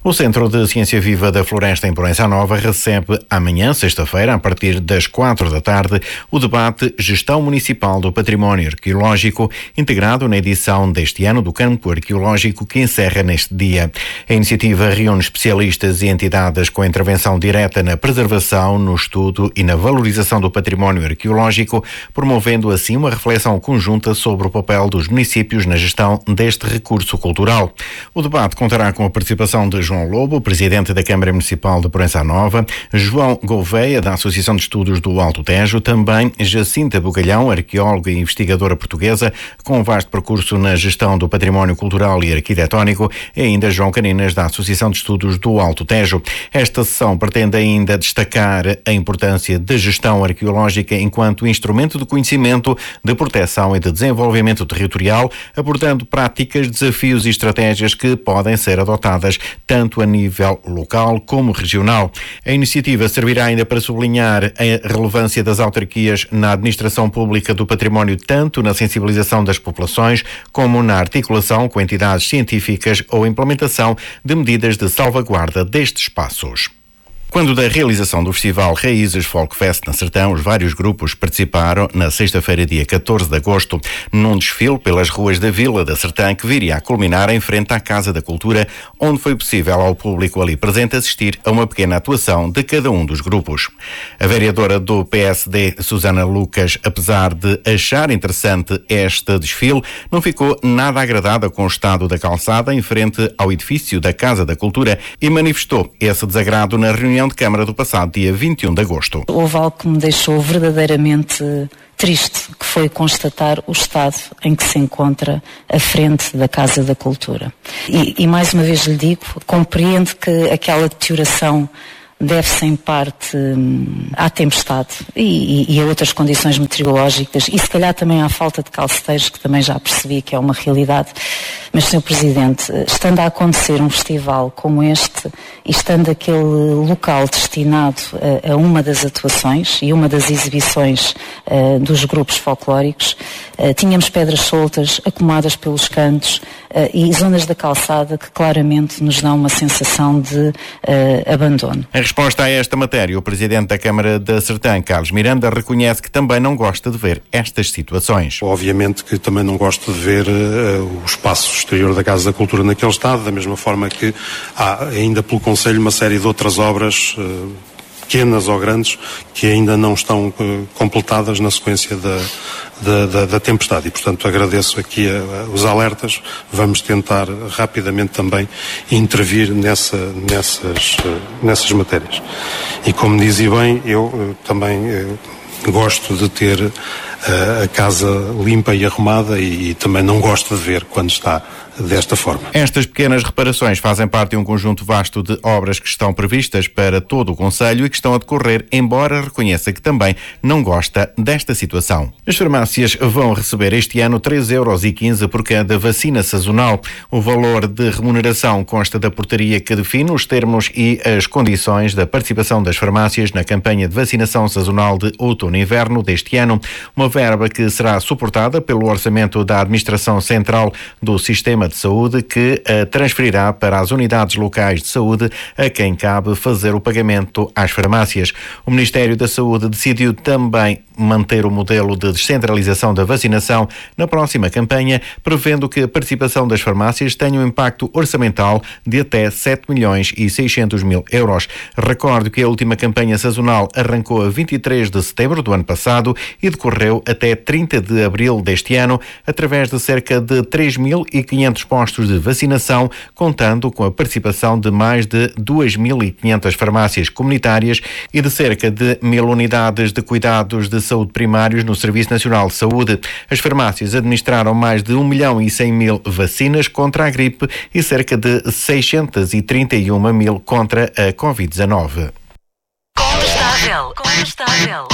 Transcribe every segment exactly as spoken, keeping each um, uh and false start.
O Centro de Ciência Viva da Floresta em Proença Nova recebe amanhã, sexta-feira, a partir das quatro da tarde, o debate Gestão Municipal do Património Arqueológico, integrado na edição deste ano do Campo Arqueológico, que encerra neste dia. A iniciativa reúne especialistas e entidades com intervenção direta na preservação, no estudo e na valorização do património arqueológico, promovendo assim uma reflexão conjunta sobre o papel dos municípios na gestão deste recurso cultural. O debate contará com a participação de João Lobo, presidente da Câmara Municipal de Proença Nova, João Gouveia, da Associação de Estudos do Alto Tejo, também Jacinta Bugalhão, arqueóloga e investigadora portuguesa, com vasto percurso na gestão do património cultural e arquitetónico, e ainda João Caninas, da Associação de Estudos do Alto Tejo. Esta sessão pretende ainda destacar a importância da gestão arqueológica enquanto instrumento de conhecimento, de proteção e de desenvolvimento territorial, abordando práticas, desafios e estratégias que podem ser adotadas tanto tanto a nível local como regional. A iniciativa servirá ainda para sublinhar a relevância das autarquias na administração pública do património, tanto na sensibilização das populações como na articulação com entidades científicas ou implementação de medidas de salvaguarda destes espaços. Quando da realização do Festival Raízes Folk Fest na Sertão, os vários grupos participaram na sexta-feira, dia catorze de agosto, num desfile pelas ruas da Vila da Sertã, que viria a culminar em frente à Casa da Cultura, onde foi possível ao público ali presente assistir a uma pequena atuação de cada um dos grupos. A vereadora do P S D, Susana Lucas, apesar de achar interessante este desfile, não ficou nada agradada com o estado da calçada em frente ao edifício da Casa da Cultura e manifestou esse desagrado na reunião de Câmara do passado dia vinte e um de agosto. Houve algo que me deixou verdadeiramente triste, que foi constatar o estado em que se encontra a frente da Casa da Cultura. E, e mais uma vez lhe digo, compreendo que aquela deterioração deve-se em parte hum, à tempestade e, e, e a outras condições meteorológicas e se calhar também à falta de calceteiros, que também já percebi que é uma realidade. Mas, senhor Presidente, estando a acontecer um festival como este e estando aquele local destinado a, a uma das atuações e uma das exibições uh, dos grupos folclóricos, uh, tínhamos pedras soltas, acomodadas pelos cantos uh, e zonas da calçada que claramente nos dão uma sensação de uh, abandono. Em resposta a esta matéria, o Presidente da Câmara da Sertã, Carlos Miranda, reconhece que também não gosta de ver estas situações. Obviamente que também não gosto de ver uh, o espaço exterior da Casa da Cultura naquele estado, da mesma forma que há ainda pelo Conselho uma série de outras obras uh, pequenas ou grandes que ainda não estão uh, completadas na sequência da, da, da, da tempestade e, portanto, agradeço aqui a, a, os alertas. Vamos tentar rapidamente também intervir nessa, nessas, uh, nessas matérias. E como dizia bem, eu uh, também uh, gosto de ter uh, a casa limpa e arrumada e, e também não gosto de ver quando está desta forma. Estas pequenas reparações fazem parte de um conjunto vasto de obras que estão previstas para todo o Concelho e que estão a decorrer, embora reconheça que também não gosta desta situação. As farmácias vão receber este ano três euros e quinze por cada vacina sazonal. O valor de remuneração consta da portaria que define os termos e as condições da participação das farmácias na campanha de vacinação sazonal de outono e inverno deste ano, uma verba que será suportada pelo orçamento da Administração Central do Sistema de Saúde, que a transferirá para as unidades locais de saúde, a quem cabe fazer o pagamento às farmácias. O Ministério da Saúde decidiu também manter o modelo de descentralização da vacinação na próxima campanha, prevendo que a participação das farmácias tenha um impacto orçamental de até sete milhões e seiscentos mil euros. Recordo que a última campanha sazonal arrancou a vinte e três de setembro do ano passado e decorreu até trinta de abril deste ano, através de cerca de três mil e quinhentos postos de vacinação, contando com a participação de mais de duas mil e quinhentas farmácias comunitárias e de cerca de mil unidades de cuidados de saúde primários no Serviço Nacional de Saúde. As farmácias administraram mais de um milhão e cem mil vacinas contra a gripe e cerca de seiscentos e trinta e uma mil contra a covid dezanove. Condestável. Condestável.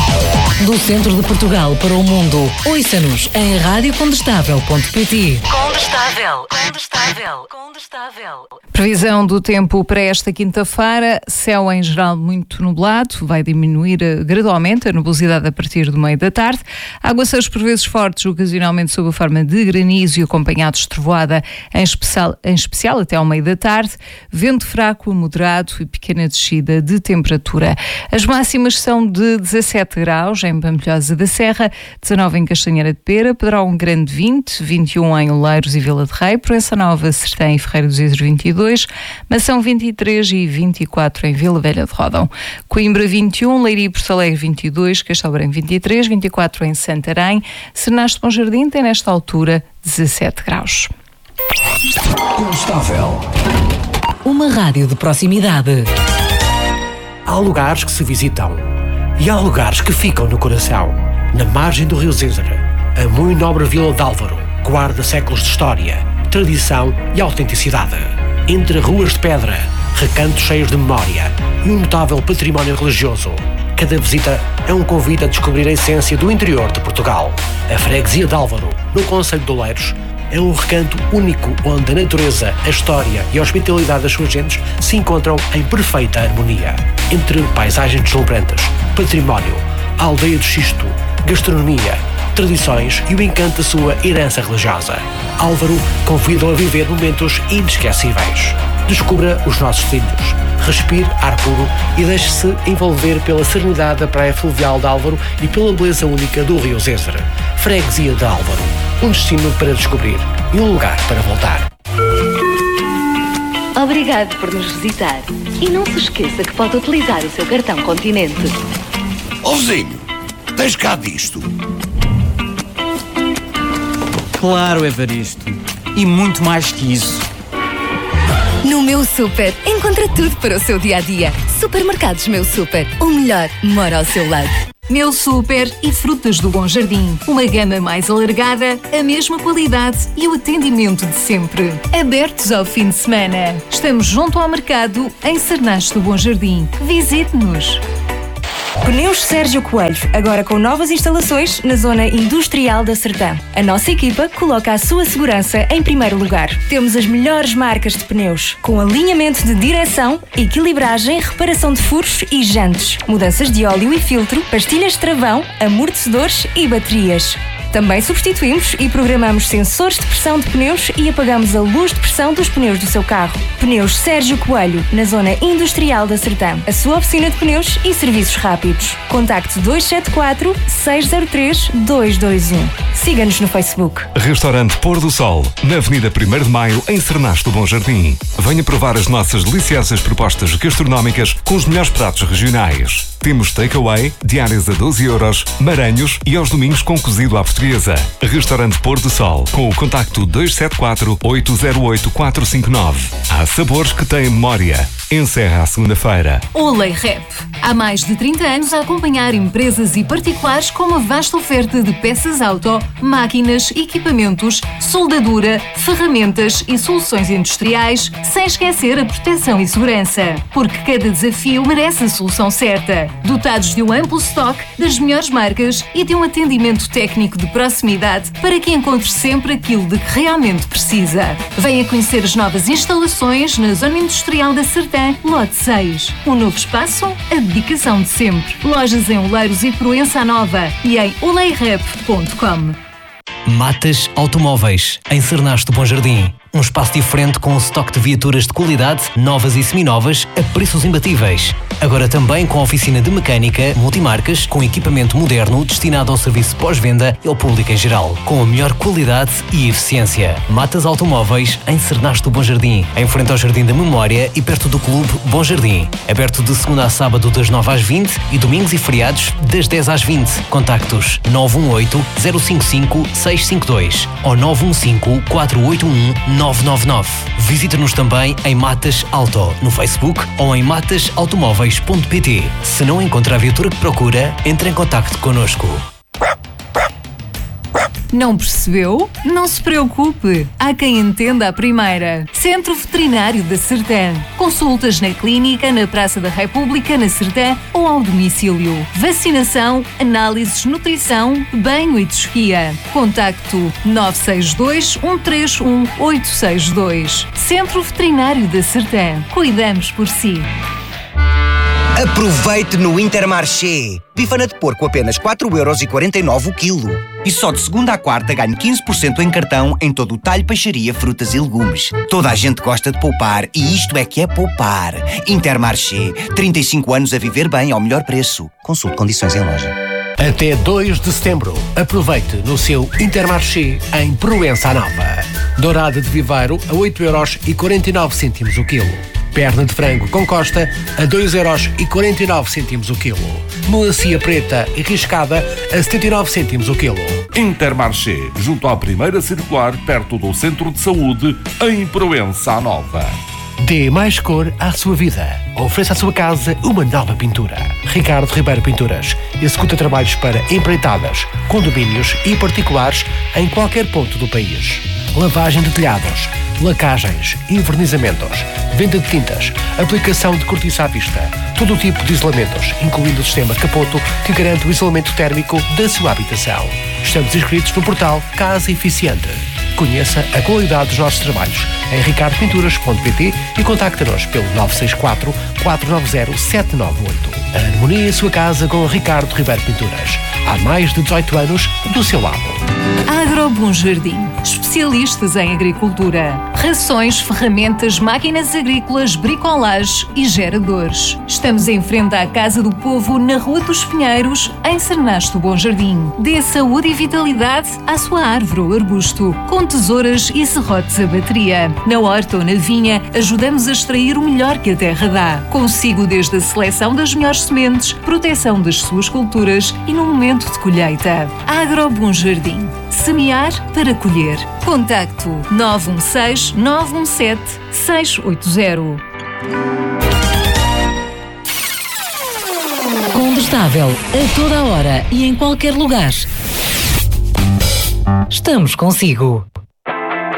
Do centro de Portugal para o mundo, ouça-nos em rádio condestável ponto pt. Condestável. Condestável. Condestável. Previsão do tempo para esta quinta-feira, céu em geral muito nublado, vai diminuir gradualmente a nubosidade a partir do meio da tarde. Aguaceiros por vezes fortes, ocasionalmente sob a forma de granizo e acompanhados de trovoada, em especial, em especial até ao meio da tarde. Vento fraco a moderado e pequena descida de temperatura. As máximas são de dezassete graus em Pampilhosa da Serra, dezanove em Castanheira de Pera, Pedrógão Grande vinte, vinte e um em Oleiros e Vila de Rei, Proença Nova, Sertém e Ferreira dos Idros vinte e dois, Mação vinte e três e vinte e quatro em Vila Velha de Ródão, Coimbra vinte e um, Leiria e Porto Alegre vinte e dois, Castelo Branco vinte e três, vinte e quatro em Santarém, Sernaste Bom Jardim tem nesta altura dezassete graus. Condestável. Uma rádio de proximidade. Há lugares que se visitam e há lugares que ficam no coração. Na margem do Rio Zézere, a muito nobre Vila de Álvaro guarda séculos de história, tradição e autenticidade. Entre ruas de pedra, recantos cheios de memória e um notável património religioso, cada visita é um convite a descobrir a essência do interior de Portugal. A freguesia de Álvaro, no concelho de Oleiros, é um recanto único onde a natureza, a história e a hospitalidade das suas gentes se encontram em perfeita harmonia. Entre paisagens deslumbrantes, património, a aldeia do Xisto, gastronomia, tradições e o encanto da sua herança religiosa, Álvaro convida-o a viver momentos inesquecíveis. Descubra os nossos destinos, respire ar puro e deixe-se envolver pela serenidade da praia fluvial de Álvaro e pela beleza única do Rio Zézere. Freguesia de Álvaro, um destino para descobrir e um lugar para voltar. Obrigado por nos visitar. E não se esqueça que pode utilizar o seu cartão Continente. Ó vizinho, tens cá disto? Claro, Evaristo. E muito mais que isso. No Meu Super, encontra tudo para o seu dia-a-dia. Supermercados Meu Super, o melhor mora ao seu lado. Meu Super e Frutas do Bom Jardim. Uma gama mais alargada, a mesma qualidade e o atendimento de sempre. Abertos ao fim de semana. Estamos junto ao mercado em Sernaste do Bom Jardim. Visite-nos. Pneus Sérgio Coelho, agora com novas instalações na zona industrial da Sertã. A nossa equipa coloca a sua segurança em primeiro lugar. Temos as melhores marcas de pneus, com alinhamento de direção, equilibragem, reparação de furos e jantes, mudanças de óleo e filtro, pastilhas de travão, amortecedores e baterias. Também substituímos e programamos sensores de pressão de pneus e apagamos a luz de pressão dos pneus do seu carro. Pneus Sérgio Coelho, na zona industrial da Sertã. A sua oficina de pneus e serviços rápidos. Contacte dois sete quatro, seis zero três, dois dois um. Siga-nos no Facebook. Restaurante Pôr do Sol, na Avenida primeiro de Maio, em Sernaste do Bom Jardim. Venha provar as nossas deliciosas propostas gastronómicas com os melhores pratos regionais. Temos takeaway, diárias a doze euros, maranhos e aos domingos com cozido à portuguesa. Restaurante Pôr do Sol, com o contacto dois sete quatro, oito zero oito, quatro cinco nove. Há sabores que têm memória. Encerra a segunda-feira. Olay Rep. Há mais de trinta anos a acompanhar empresas e particulares com uma vasta oferta de peças auto, máquinas, equipamentos, soldadura, ferramentas e soluções industriais, sem esquecer a proteção e segurança. Porque cada desafio merece a solução certa. Dotados de um amplo estoque das melhores marcas e de um atendimento técnico de proximidade para que encontre sempre aquilo de que realmente precisa. Venha conhecer as novas instalações na Zona Industrial da Sertã, Lote seis. Um novo espaço, a dedicação de sempre. Lojas em Oleiros e Proença Nova e em olay rep ponto com. Matas Automóveis, em Sernaste do Bom Jardim. Um espaço diferente com um estoque de viaturas de qualidade, novas e seminovas, a preços imbatíveis. Agora também com oficina de mecânica, multimarcas, com equipamento moderno destinado ao serviço pós-venda e ao público em geral, com a melhor qualidade e eficiência. Matas Automóveis, em Sernaste do Bom Jardim, em frente ao Jardim da Memória e perto do Clube Bom Jardim. Aberto de segunda a sábado das nove às vinte e domingos e feriados das dez às vinte. Contactos nove um oito, zero cinco cinco, seis cinco dois ou nove um cinco, quatro oito um, nove nove nove. Visita-nos também em Matas Auto, no Facebook ou em matas automóveis ponto pt. Se não encontra a viatura que procura, entre em contacto connosco. Não percebeu? Não se preocupe. Há quem entenda a primeira. Centro Veterinário da Sertã. Consultas na clínica, na Praça da República, na Sertã ou ao domicílio. Vacinação, análises, nutrição, banho e tosquia. Contacto nove seis dois, um três um, oito seis dois. Centro Veterinário da Sertã. Cuidamos por si. Aproveite no Intermarché. Bifana de porco apenas quatro euros e quarenta e nove o quilo. E só de segunda à quarta ganhe quinze por cento em cartão em todo o talho, peixaria, frutas e legumes. Toda a gente gosta de poupar e isto é que é poupar. Intermarché. trinta e cinco anos a viver bem ao melhor preço. Consulte condições em loja. Até dois de setembro, aproveite no seu Intermarché em Proença Nova. Dourada de viveiro a oito euros e quarenta e nove cêntimos o quilo. Perna de frango com costa a dois euros e quarenta e nove cêntimos o quilo. Melancia preta e riscada a setenta e nove cêntimos o quilo. Intermarché, junto à primeira circular, perto do Centro de Saúde, em Proença Nova. Dê mais cor à sua vida. Ofereça à sua casa uma nova pintura. Ricardo Ribeiro Pinturas executa trabalhos para empreitadas, condomínios e particulares em qualquer ponto do país. Lavagem de telhados, lacagens, invernizamentos, venda de tintas, aplicação de cortiça à vista, todo o tipo de isolamentos, incluindo o sistema Capoto, que garante o isolamento térmico da sua habitação. Estamos inscritos no portal Casa Eficiente. Conheça a qualidade dos nossos trabalhos em ricardo pinturas ponto pt e contacte-nos pelo nove seis quatro, quatro nove zero, sete nove oito. Harmonia em sua casa com Ricardo Ribeiro Pinturas. Há mais de dezoito anos do seu lado. Agro Bom Jardim. Especialistas em agricultura. Rações, ferramentas, máquinas agrícolas, bricolage e geradores. Estamos em frente à Casa do Povo, na Rua dos Pinheiros, em Cernasto Bom Jardim. Dê saúde e vitalidade à sua árvore ou arbusto, com tesouras e serrotes a bateria. Na horta ou na vinha, ajudamos a extrair o melhor que a terra dá. Consigo desde a seleção das melhores sementes, proteção das suas culturas e no momento de colheita. Agro Bom Jardim. Semear para colher. Contacto nove um seis, nove um sete, seis oito zero. Condestável, a toda hora e em qualquer lugar. Estamos consigo.